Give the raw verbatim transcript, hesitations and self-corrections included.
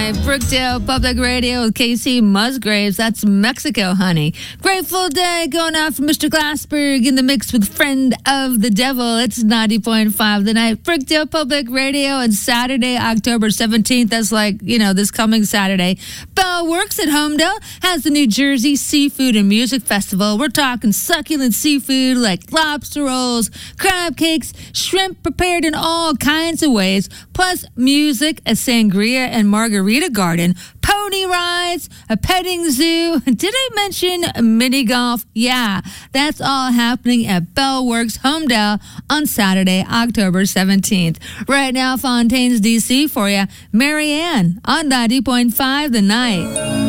Brookdale Public Radio with K C Musgraves. That's Mexico, honey. Grateful Day going out for Mister Glassberg in the mix with Friend of the Devil. It's ninety point five the night. Brookdale Public Radio on Saturday, October seventeenth. That's like, you know, this coming Saturday. Bell Works at Homedale has the New Jersey Seafood and Music Festival. We're talking succulent seafood like lobster rolls, crab cakes, shrimp prepared in all kinds of ways, plus music, a sangria and margarita garden, pony rides, a petting zoo. Did I mention mini golf? Yeah, that's all happening at Bell Works Homedale on Saturday, October seventeenth. Right now, Fontaine's D C for you. Marianne on ninety point five the night.